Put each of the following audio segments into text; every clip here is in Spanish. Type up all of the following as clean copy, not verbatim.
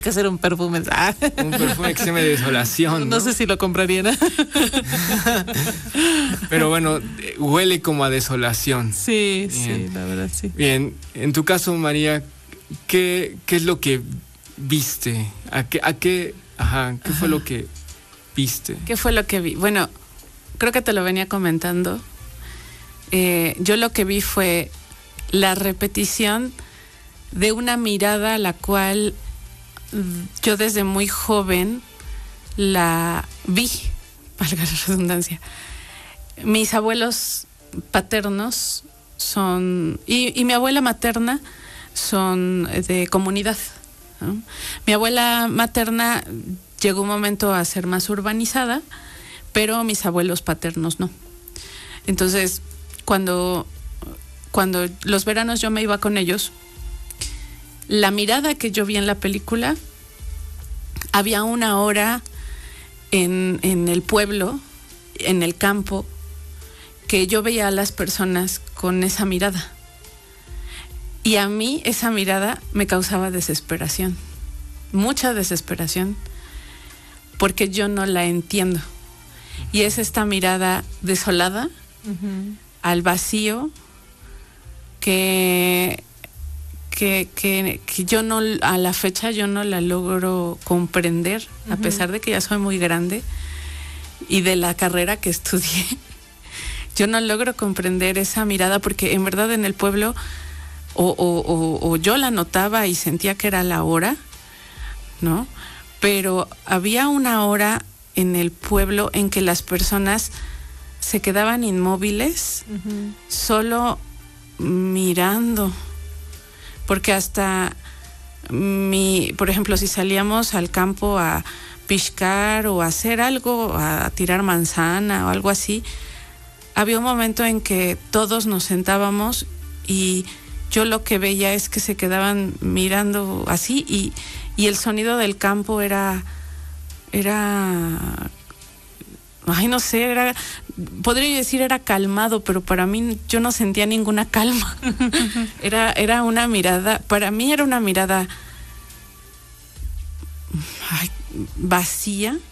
que hacer un perfume. Un perfume que se llame Desolación. No sé si lo comprarían. Pero bueno, huele como a desolación. Sí, Bien. sí, la verdad, sí. Bien, en tu caso, María, ¿qué es lo que viste? ¿Qué fue lo que viste? ¿Qué fue lo que vi? Bueno, creo que te lo venía comentando. Yo lo que vi fue la repetición de una mirada a la cual yo desde muy joven la vi, valga la redundancia. Mis abuelos paternos son, y mi abuela materna son de comunidad, ¿no? Mi abuela materna llegó un momento a ser más urbanizada, pero mis abuelos paternos no. Entonces, cuando los veranos yo me iba con ellos, la mirada que yo vi en la película, había una hora en el pueblo, en el campo, que yo veía a las personas con esa mirada. Y a mí esa mirada me causaba desesperación, mucha desesperación, porque yo no la entiendo. Y es esta mirada desolada, al vacío, que yo no, a la fecha yo no la logro comprender, a pesar de que ya soy muy grande y de la carrera que estudié. Yo no logro comprender esa mirada, porque en verdad en el pueblo o yo la notaba y sentía que era la hora, ¿no? Pero había una hora en el pueblo en que las personas se quedaban inmóviles, solo mirando. Porque hasta por ejemplo, si salíamos al campo a piscar o a hacer algo, a tirar manzana o algo así, había un momento en que todos nos sentábamos y yo lo que veía es que se quedaban mirando así, y el sonido del campo era ay, no sé, podría decir era calmado, pero para mí yo no sentía ninguna calma. Era una mirada, para mí era una mirada vacía,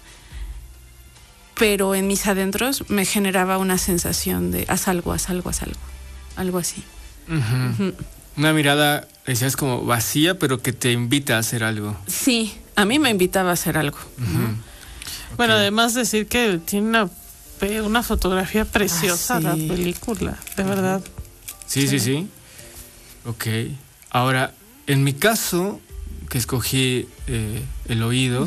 pero en mis adentros me generaba una sensación de haz algo así. Una mirada, decías, como vacía, pero que te invita a hacer algo. Sí, a mí me invitaba a hacer algo, ¿no? Bueno, además decir que tiene una fotografía preciosa, sí, la película, de verdad. Sí. Ok. Ahora, en mi caso, que escogí el oído,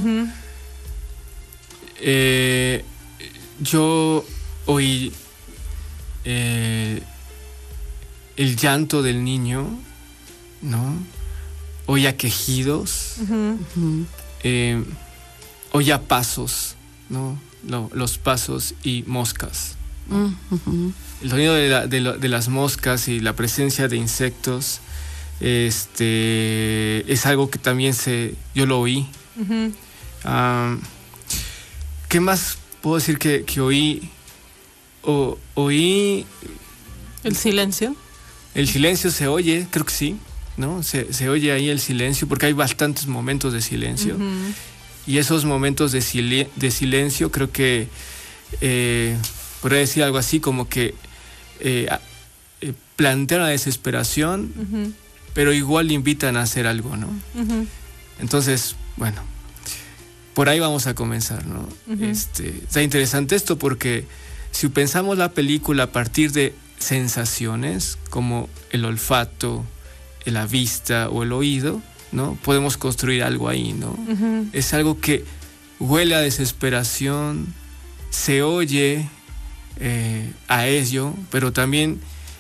yo oí el llanto del niño, ¿no? Oía quejidos, oía pasos, ¿no? Los pasos y moscas, ¿no? El sonido de las moscas y la presencia de insectos es algo que también yo lo oí. ¿Qué más puedo decir que oí? Oí ¿El silencio? El silencio se oye, creo que sí, ¿no? Se oye ahí el silencio, porque hay bastantes momentos de silencio. Y esos momentos de silencio creo que podría decir algo así como que plantean la desesperación, pero igual invitan a hacer algo, ¿no? Entonces, bueno, por ahí vamos a comenzar, ¿no? Está interesante esto, porque si pensamos la película a partir de sensaciones como el olfato, la vista o el oído, ¿no? Podemos construir algo ahí, ¿no? Es algo que huele a desesperación, se oye a ello, pero también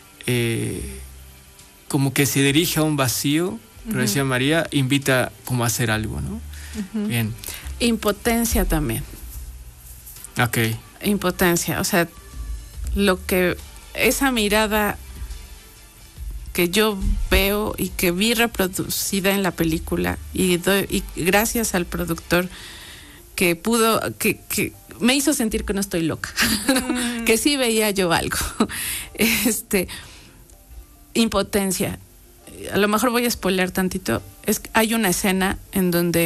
como que se dirige a un vacío, pero decía María, invita como a hacer algo, ¿no? Bien. Impotencia también. Ok. Impotencia, o sea, esa mirada que yo veo y que vi reproducida en la película, y gracias al productor que me hizo sentir que no estoy loca, que sí veía yo algo. Impotencia. a lo mejor voy a spoilear tantito, hay una escena en donde